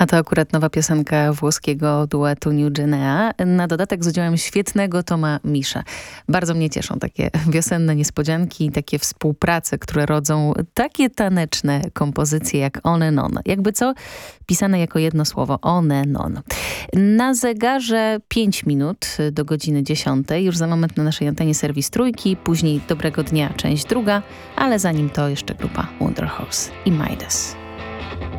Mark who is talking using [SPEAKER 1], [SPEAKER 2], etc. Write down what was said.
[SPEAKER 1] A to akurat nowa piosenka włoskiego duetu New Genea. Na dodatek z udziałem świetnego Toma Misza. Bardzo mnie cieszą takie wiosenne niespodzianki, takie współprace, które rodzą takie taneczne kompozycje jak On and On. Jakby co, pisane jako jedno słowo, On and On. Na zegarze 5 minut do godziny 10. Już za moment na naszej antenie serwis Trójki, później Dobrego Dnia, część druga, ale zanim to jeszcze grupa Wonder Horse i Midas.